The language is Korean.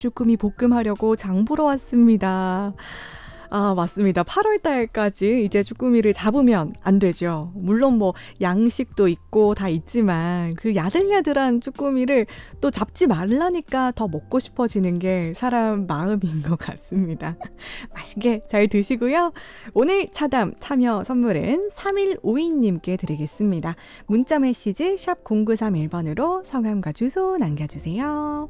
쭈꾸미 볶음하려고 장 보러 왔습니다. 아, 맞습니다. 8월 달까지 이제 쭈꾸미를 잡으면 안 되죠. 물론 뭐 양식도 있고 다 있지만 그 야들야들한 쭈꾸미를 또 잡지 말라니까 더 먹고 싶어지는 게 사람 마음인 것 같습니다. 맛있게 잘 드시고요. 오늘 차담 참여 선물은 3152님께 드리겠습니다. 문자 메시지 샵 0931번으로 성함과 주소 남겨주세요.